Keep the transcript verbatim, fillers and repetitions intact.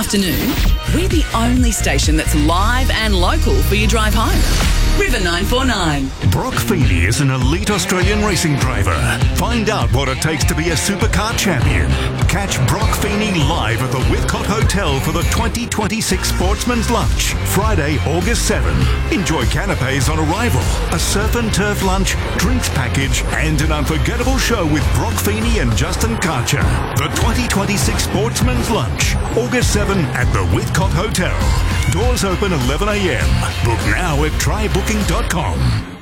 afternoon, we're the only station that's live and local for your drive home. River nine four nine. Brock Feeney is an elite Australian racing driver. Find out what it takes to be a supercar champion. Catch Brock Feeney live at the Whitcott Hotel for the twenty twenty-six Sportsman's Lunch, Friday, August seventh. Enjoy canapes on arrival, a surf and turf lunch, drinks package, and an unforgettable show with Brock Feeney and Justin Karcher. The twenty twenty-six Sportsman's Lunch, August seventh at the Whitcott Hotel. Doors open eleven a m. Book now at try booking dot com.